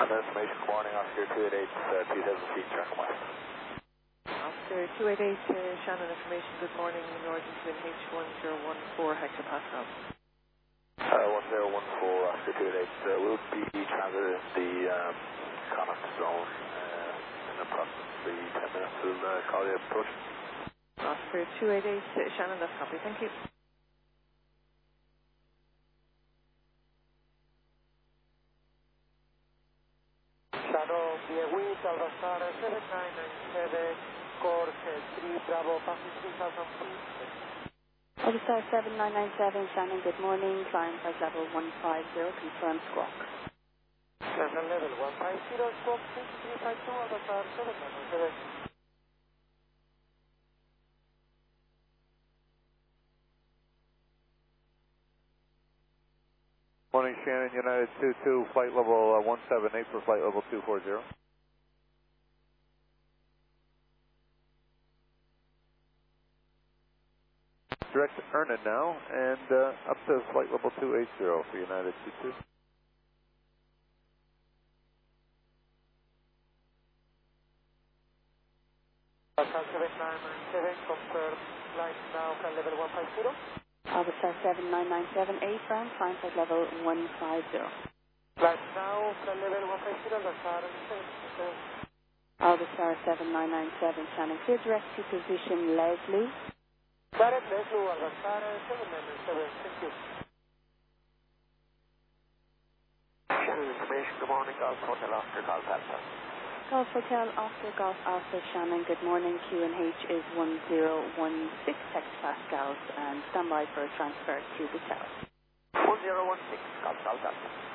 information, good morning, Oscar 288, 2000 feet, track west. Oscar 288, Shannon information, good morning, Northern Twin H1014 hectopascal. 1014, Oscar 288, we'll be transiting the Connacht zone in approximately 10 minutes. We'll call you approach. Oscar 288, Shannon, that's copy, thank you. Shadow, Biewit, Alvasar, 7997, Cork, 3 Bravo, passing 3000 feet. Alvasar 7997, Shannon, good morning, climb flight level 150, confirm squawk. Shannon level 150, squawk 6352, Alvasar 7997. Morning, Shannon, United 22, flight level 178 for flight level 240. Direct to Erna now, and up to flight level 280 for United 22. Alvasar 7997, confirm flight now, flight level 150. Alvasar 7997, A-Fran, climb flight level 150. Flight now, flight level 150, Alvasar 7997. Alvasar 7997, Shannon, clear direct to position Leslie. Direct Leslie, Alvasar 7997, thank you. Shannon information, good morning, Golf Hotel Oscar, Golf Alpha. Golf Hotel, Oscar Golf Alpha, Shannon, good morning, QNH is 1016 hectopascals, and stand by for a transfer to the tower. 1016, Golf Alpha.